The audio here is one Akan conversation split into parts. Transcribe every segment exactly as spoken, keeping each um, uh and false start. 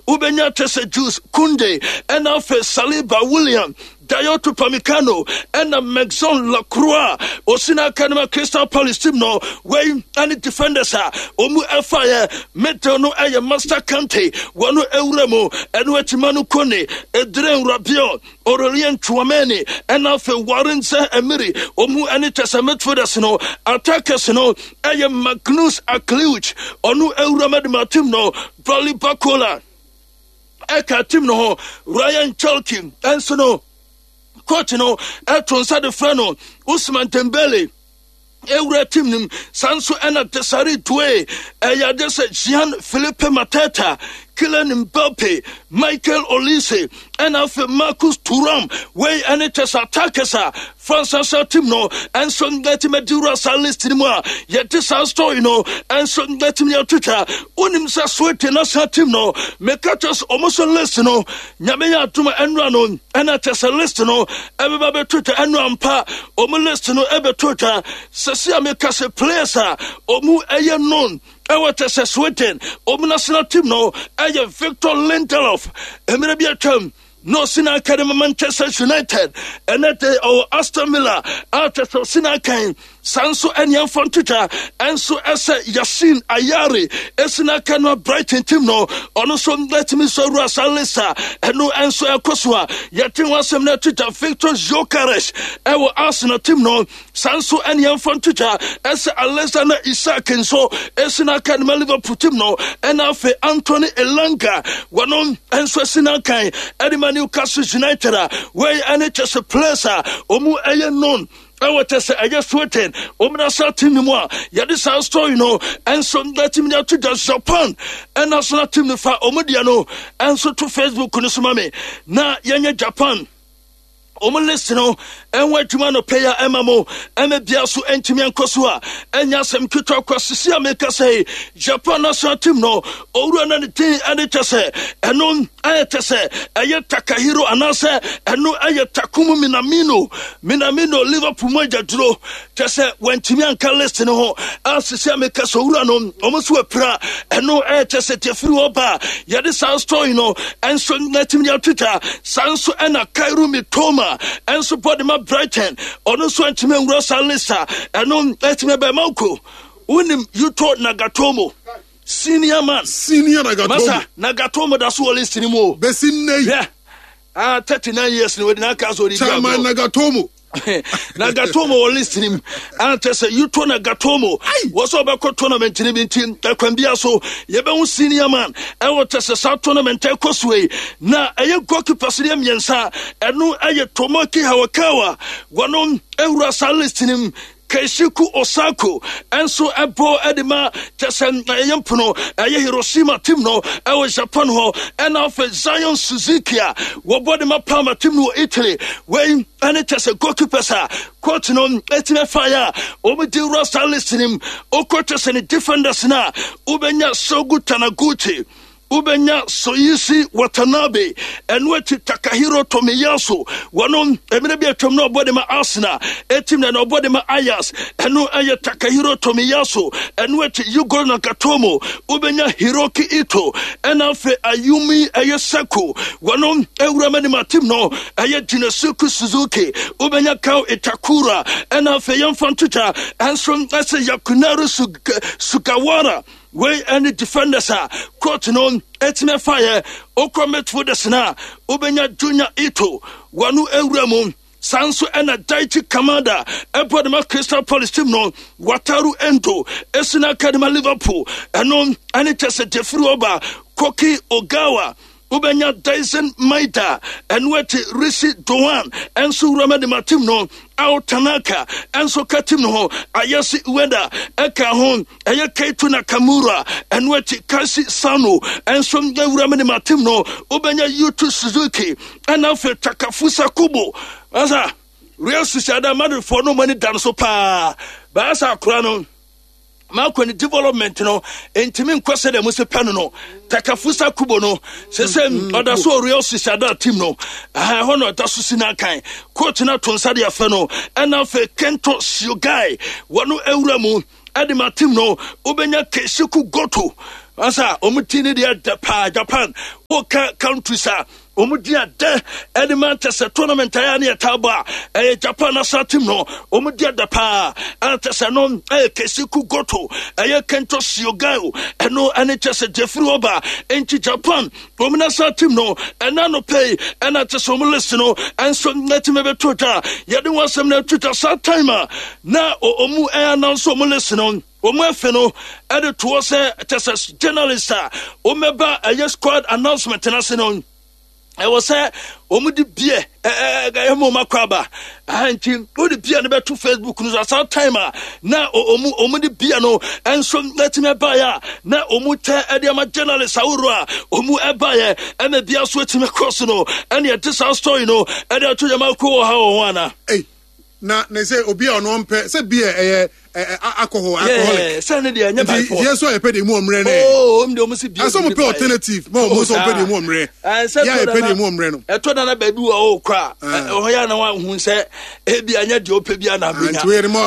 ubenya tese Juice Kunde ena afe Saliba William Dayoto Pamecano and a Maxon Lacroix Osina Kanema Crystal Palace team no way any defenders are Omu Fire Metono Aya Master Kante Wano Euremo and Wetimanu Kone Edren Rabiot Aurelien Chouameni and Alpha Warren Sa Emiri Omu Anitasa Metfodas no attackers no Aya Magnus Akliuch Onu Eurama de Matim no Vali Bakola Eka team no Ryan Chalkin and so no coach no etonsa de frano Usman Dembele Eura team nim Sanso ena Desari Doué eya desa Jean Philippe Mateta Kylian Mbappe Michael Olise and Alpha Marcus Thuram way any test attackers Francis team no and so get me dura list ni mo yet this story no and so get me Twitter unim sa sweet na sa team no make us almost list no nyame ya tuma enra no and test list no everybody Twitter enra mpa omo list no ebe Twitter sese make us players omu eye known Ewa tese Sweden, Omu national team no, aya Victor Lindelof, emire bi atam, no Sina Academy Manchester United, enete o Aston Villa, ate Sina Kain, Sanso Enyan Fontita, and so ese Yasin Ayari, Esina Kanwa Brighton team no, ono so let me so Rasa Lisa, and no Enso Ekoswa, Yatin was some Twitter, Victor Jokaresh, ewa Arsenal team no, Sanso Enyan Fontita, ese Alexander Isak and so Esina Kanwa Liverpool team no, and afe Anthony Elanga, Wanon Enso Sina Kain, Edima Newcastle United, where any just a place, Omu Ayan non. I want to say, I just waiting. Omna team ni moi. Yadi sa story no. And so that team to just Japan. And that's not team fa Omodiano. And so to Facebook kunisumame. Na yanya Japan. Omo list no en wadwuma no paya emamo eme bia so entimi enkoso a enya sem kitwa kwasisi ameka say Japan national team no owura na ne tin ade chese eno ayete se eye Takahiro anase eno eye Takumu Minamino Minamino Liverpool moja duro chese wentimi anka list no ho asisi ameka so owura no omo so apra eno ayete se tefiri oba yade sa story no enso netimi ya Twitter sanso ena Kairu Mitoma and support my Brighton on also Antimen Rosa Lisa and on Etime Mauko. Unim you taught Nagatomo. Senior man. Senior Nagatomo. Masa Nagatomo that's all listening more. Besine. Yeah. Ah, thirty-nine years with Nakazo. Chairman Nagatomo. Nagatomo or listening and tell say you to Nagatomo was over tournament in team that can be also Yebon senior man. I will test a South tournament Cosway. Na a goalkeeper Siriam Yansa and no Aya Tomoki Hawakawa one on Eura listening. Keishiku Osako and so abo edima tesen ayampuno aye Hiroshima team no ewe Japan ho and of Zion Suzuki wobody ma Parma team no Italy when any tese goalkeeper sa coach no etime fire omo di roster listening o coach any defenders na ubenya Sogu Tanaguchi Ubenya Soyisi Watanabe and weti Takahiro Tomiyasu wanon emire bi atom no body ma Arsenal etim na no body ma Ayas and no aya Takahiro Tomiyasu and weti Yugo Nakatomo ubenya Hiroki Ito and afe Ayumi Ayasako wanon ewura ma team no aya Jinasuku Suzuki ubenya Kao Itakura and afe Yamfantuta and from ase Yakunaru Sugawara way any defenders are caught on etime fire okomet for the sna ubenya Junior Ito wanu ewramu Sanso and a Daichi Kamada Ebodema Crystal Palace team no Wataru Endo Esina Academy Liverpool and on any test Jeffruoba Koki Ogawa Ubenya Dyson Maida and weti Rishi Doan and so Ramadi Matim no Ao Tanaka and so Katim no Ayasi Ueda Eka Hon Aya Keitu Nakamura and weti Kasi Sano and so Ramadi Matim no Ubenya Yutu Suzuki and Alfred Takafusa Kubo Asa Real Sushada Madu for no money done so pa Basa Krano Malko ni development no entimin kwese de muse pano no Takafusa Kubo no se se oda so Real Sociedad team no ah hono da so sina kan coach na tonsa de afa no na fe Kento Shugai wonu ewura mu adima team no obenya Keshiku Goto Asa omutini dia Japan o countries are omudia de any Manchester tournament ayani ataba eh Japan asa team no omudia da pa antese no eh Kesiku Goto eh Kento Siogao eno ane chese Jeffrey Oba enti Japan omunasa team no enano pay ena tese omulist no enso netime betota yede wasem na tuta sa timer na omu eh announce omulist no omuefe no ede to say tese journalist omeba eh squad announcement na se no I was say, Omudi Bie, eh, Moma Kraba, and Odi Bia never to Facebook news at our timer. Now, Omu Omudi Biano, and so let me buy now Omute Ediama journalist Aurora, Omu Ebaya, and the Bia sweating across no, and yet this our story no, and I told you Malco how hey, now they say Obia no one pay, say beer, eh. alcohol alcoholic send the anya by for yes so e pay the mo mre na oh o mde o si bi so mo pay alternative mo mo so pay the mo mre ya e pay the mo mre no e to na na ba bi o kra o ya na wa hu se e bi anya de o pay bi na benya we mo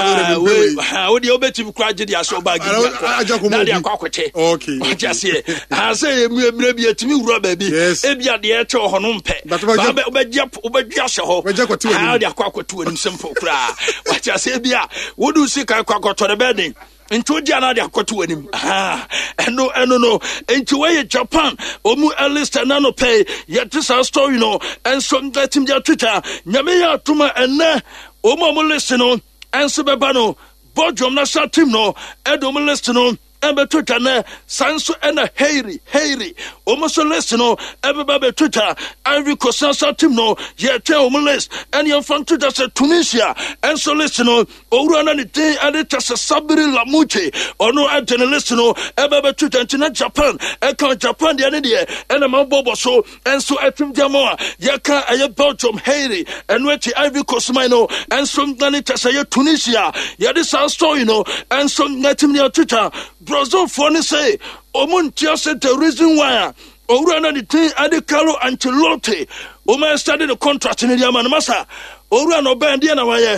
ha o de o beti kra je de aso ba gi na de akwakote okay just here ha say emu emre bi atimi wura ba bi e bi ade e che ho no mpe ba o ba gya o ba gya se ho ha de akwakote woni simple kra wa just say bia wo do ka kwakoto de bedin into dia na de akoto anim ah eno eno no into way Japan omu elist na no pay yet this story no and some that him dia Twitter nyame ya tuma enne omu omu list no enso beba no bodjom na sha team no edom list no ebe Twitter na sanso ena heiri heiri almost list no ebe be Twitter Ivory Coast team no ye tell omo list and your fan Twitter say Tunisia and so list no owura na ni tin ade tese Sabiri Lamuche ono a journalist no ebe be Twitter ntina Japan e kan Japan de ne de ena ma bobo so and so atim diamo ye kan aye Belgium heiri and we Ivory Coast no and so na tese ye Tunisia ye this story no and so natim ne Twitter Brazil funny say omuntia said the reason why owura na the thing ade Carlo Ancelotti o man started the contract in the man masa owura no band dia na waye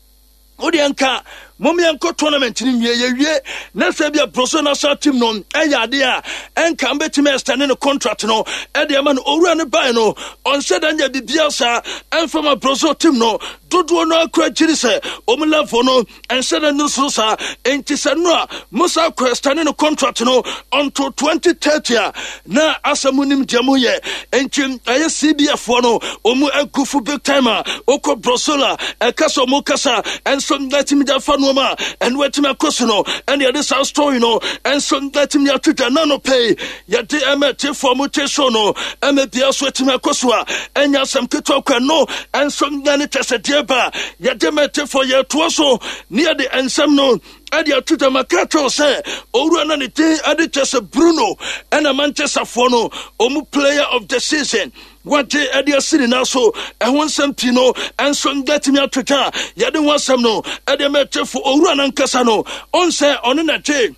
odi anka momi anko tournament ni wie ye wie na se bia Brazil national team no eya ade a enka mbetime extend the contract no e de man owura ne buy no on said anya bibia sa en from a Brazil team no dodo no akra chiri se omlafo no en said no so sa enti se no a musa extend the contract no until twenty thirty na asamunim diamu ye enti aye C B F no omu agufu big timer oko Brazil e kaso mo kasa en so let me da fa and wait me no and the other story no and so let me ya Twitter no pay ya de emete for mutation no eme bia so let me akosua enya sam keto kwa no and so ngane tese de ba ya de mete for ya to so near the ensam no ade atuta makato say owura na ne tin ade tese Bruno and a Manchester for no omu player of the season what day Edia City now so and one some pino and some get me out to tar yadin one some no Edia met for Oran and Casano on say on in a day.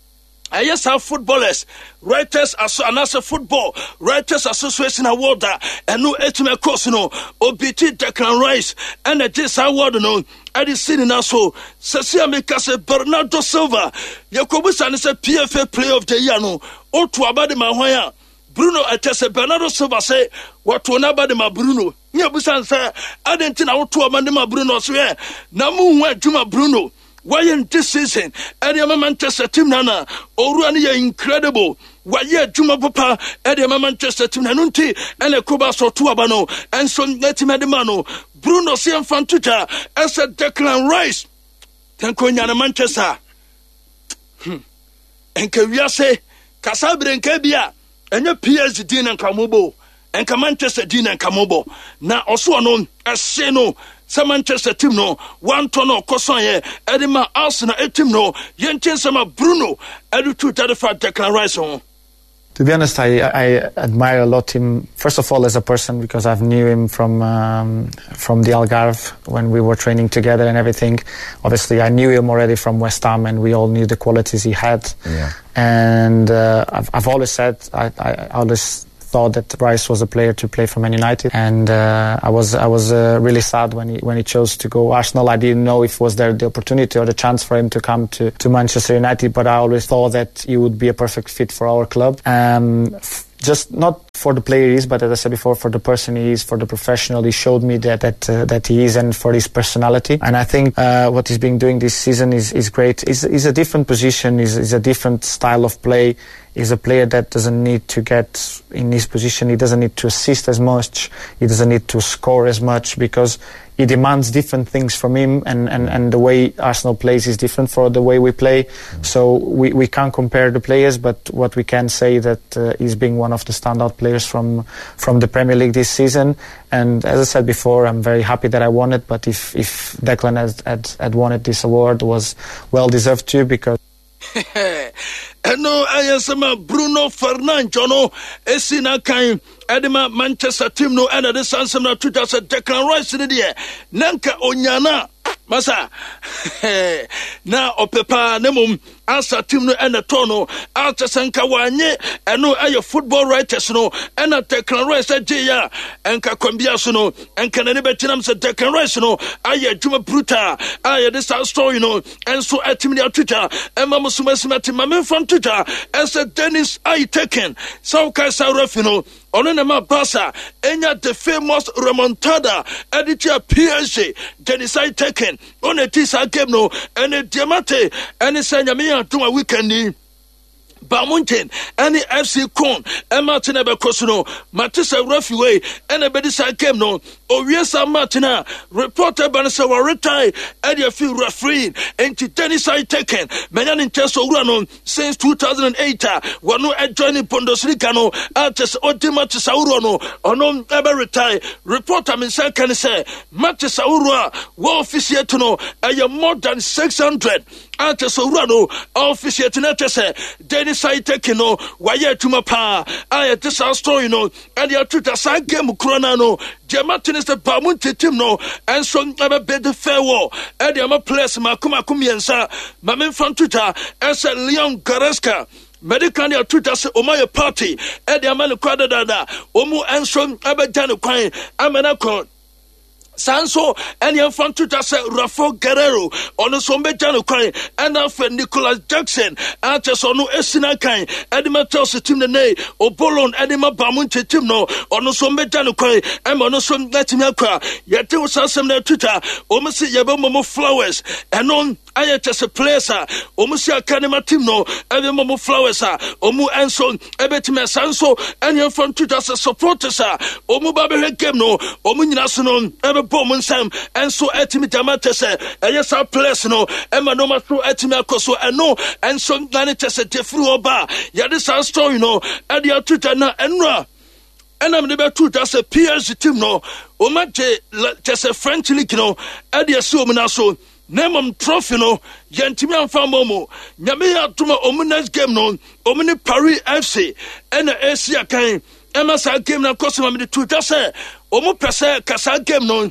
I yes have footballers, writers as and as a football writers association award and no etime course no O B T Declan Rice and a J S award no at the city now so Cecilia Mikase Bernardo Silva Yakobu San is a P F A player of the year no or to abadi mahwaya Bruno atese Bernardo Silva say what to na bade ma Bruno nya busan say adentina wo to amande ma Bruno so ye na mu hu adwuma Bruno why in this season any Manchester team nana owura ne incredible why adwuma papa any Manchester team nanunti ene koba so to aba no and so let him de mano Bruno say fan Twitter as a Declan Rice tanko nya na Manchester hmm enka wiase kasabre enka bia enya P S G na nkamobo enka Manchester D na nkamobo na oso no ese no se Manchester team no one ton no koson ye edema Arsenal team no yenchen sama Bruno edu two thirty-five Declan Rice on. To be honest, I, I admire a lot him, first of all, as a person, because I've knew him from um, from the Algarve when we were training together and everything. Obviously, I knew him already from West Ham, and we all knew the qualities he had. Yeah. And uh, I've, I've always said, I, I always thought that Rice was a player to play for Man United, and uh, I was I was uh, really sad when he when he chose to go Arsenal. I didn't know if was there the opportunity or the chance for him to come to, to Manchester United, but I always thought that he would be a perfect fit for our club. Um, f- Just not for the player he is, but as I said before, for the person he is, for the professional he showed me that that uh, that he is, and for his personality. And I think uh, what he's been doing this season is is great. Is is a different position, is is a different style of play. He's a player that doesn't need to get in his position. He doesn't need to assist as much. He doesn't need to score as much, because he demands different things from him, and, and, and the way Arsenal plays is different for the way we play. So we, we can't compare the players, but what we can say that uh, he's being one of the standout players from from the Premier League this season. And as I said before, I'm very happy that I won it, but if, if Declan had, had, had won it, this award was well deserved too, because Eno ayasema Bruno Fernandes no esina kan edema Manchester team no ena de sansem na Twitter se Declan Rice ne de nanka onyana masa na opepa nemum asa team no ena tono ata sanka wanye eno aye football writers no ena Declan Rice ajeya enka kwambia so no enka ne betinam se Declan Rice no aye djuma bruta aye this story no enso atimi na Twitter emma musuma simati mame from Twitter as a Dennis I taken so ka Saurafi no ono na ma Barca enya the famous remontada editor P S G Dennis I taken on a tisa game no ene diamante ene sanya me atuma weekend Bamunten any F C Con Martina Becosuno Matissa Rafiway and a bedisa game no Owiesa Martina reporter Banasa were retired at your few referee and to tennis I taken Mayan in Teso Rano since two thousand eight were no adjoining Pondoslicano artist Otima Saurono or no ever retired reporter Minsa can say Matissa Urua war officiate to know a more than six hundred artist Urano officiate say Dennis I take no why tuma pa I this our story no and your Twitter side game Corona no Jamatin is the Bamunti team no and so never bid the fair war and the place Makuma Kumiensa Mamin from Twitter and said Leon Gareska Medical your Twitter say Omaya party and the Amana Quadada Omu and so Abajano Quine Amanakon Sanso and your front Twitter say Rafael Guerrero on the Sombe Jano Quine and after Nicholas Jackson Arches on no Esina Kine Edima tells the team the nay or Bolon Edima Bamunte team no on the Sombe Jano Quine and on the Som Latinaka yet there was some Twitter almost Yabomo Flowers and on I just a place almost a Kanema team no every Momo Flowers Omu Anson Ebetima Sanso and your front Twitter supporters Omu Babe game no Omu National ever Bowman Sam and so Etimi Damate say and yes our place no Emma no matter Etimi Akoso and no and so Nanita said Tefru Oba ya this our story no and your Twitter na enra and I'm the two that's a P S G team no Oma just a French league no and the assume so Nemam trophy no yantimi amfa momo nyame atuma omunas game no omuni Paris F C and Asia kan ema sa game na kosoma me two that's omu pese kasa game no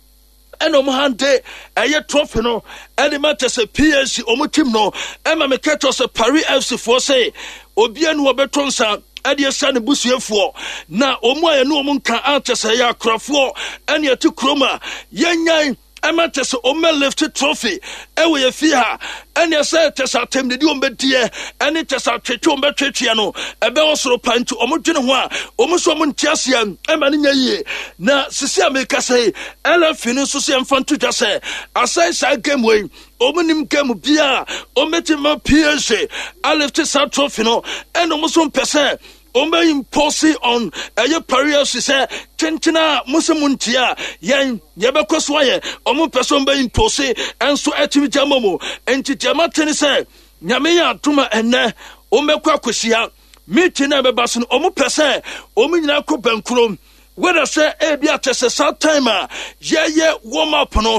and omu hande eye trophy no and matter say P S G omu team no ema me catch us Paris F C for say obi anu obetonsa ade sane busuefo na omu aye no omu nka atese ya krafo ene ati kroma yenyan Emma Tessa Ome lifted trophy. Ewe ye fiha. And ye say Tessa tem the diombe dear. And it Tessa tretumbe tretiano. Ebe osro pan to Omujinwa. Omusomun Tiasian. Emma Ninya ye. Na Sisia make say. Ella finu Susian Fantuta say. Asai sa game way. Omunim game bia. Ometima P S G. I lifted sa trophy no. And omusum pese. Omba impose on aye Paris se say tentina musemuntia yen yebekọ so aye omo person ba impose enso atimi jamomo enti jama teni say nyame ya atuma enne omekọ akosia meeting na beba so omo pese omo nyina ko bankrom whether say e bia tese sa time a ye ye warm up no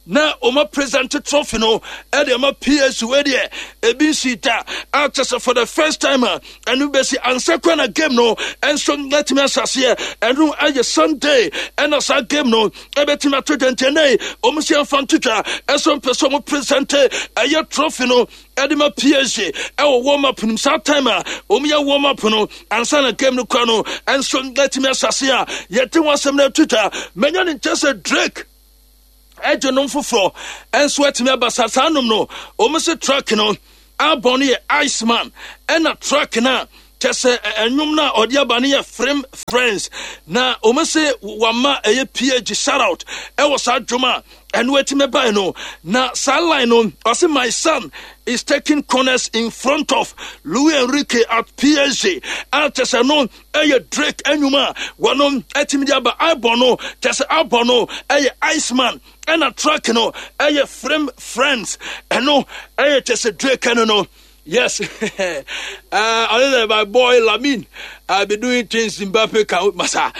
na oma present trophy no e de ma P S G we de e bi sita after for the first time and we besi ansa kwa na game no enso let me asase and no aye Sunday and as a game no e beti ma twenty nine omo si afan tuta enso person mo present aye trophy no e de ma P S G e wo warm up nim sa time omo ya warm up no ansa na game no kwa no enso let me asase a yete wasem na tuta menya ni chese Drake ejo no foforo enso etime abasasa nom no omo se track no abone Iceman and a track na chese enwum na odi abane ye frame friends na omo se wama eye P H shout out e was adwuma and wetime by no na sideline no I say my son is taking corners in front of Luis Enrique at P S G. And chese no eye Drake enwuma wono etime dia ba abono chese abono eye Iceman and a track no eye frame friends and no eye chese Drake no no. Yes, uh, I know my boy Lamine. I've been doing things in Mbappe count masa.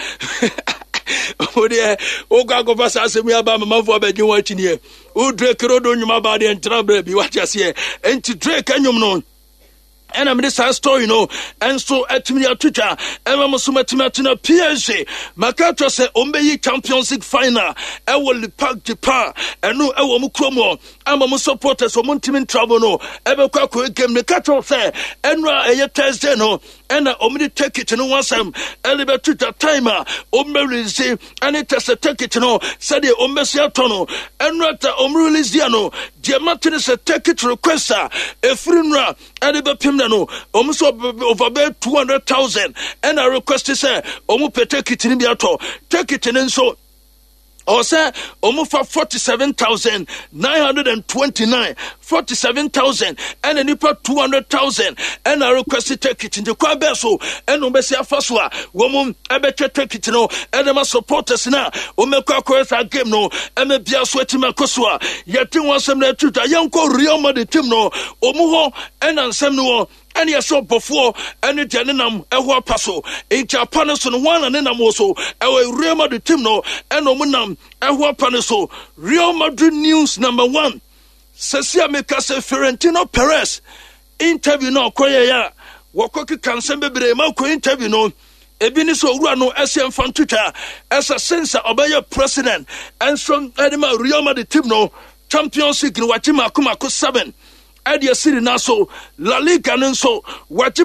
Oh dear, oh God, go pass us me about my mother be watching here. Oh Drake road on your body and trouble be watch us here. And to Drake and you know. And I'm this story, you know, and so at me at Twitter, and I'm also Matina P S G. Makato say Ombe Champions League final. I will pack Japan and no I will Mukomo. I'm a supporter so Montimin trouble no. Ever Quaco game the Cato say and a Thursday no and Omni take it no one some elevator Twitter timer Ombe release and it has a take it no said the Ombe Siatono and not Omru Lisiano. Dear Martin is a take it requester a free and a no, almost over about two hundred thousand. And I request say, Omu take it in the take it in so. Or say, almost for forty-seven thousand nine hundred and twenty-nine, forty-seven thousand, and a nipa two hundred thousand. And I request to take it in the Quabeso, and Omesia Faswa, woman, I bet you take it no, and my supporters now, Omeka Quest game no, and a Bia Sweaty Makoswa, yet you want some to the young Real Madrid team no, Omuho, and Ansemno. And yes, so before any Janam, Ewa Paso, in Japan, one and then I'm also a Real Madrid team no, and Omunam, Ewa Panaso, Real Madrid news number one. Cecia Mekase Fiorentino Perez interview no, Koya, Wakoki Kansembe Mako interview no, Ebiniso Urano S M Fantuta, as a censor of your president, and from Edema Real Madrid team no, Champions League, Wachima Kumako seven. Adia City Naso, La Liga Nenso, Wachima.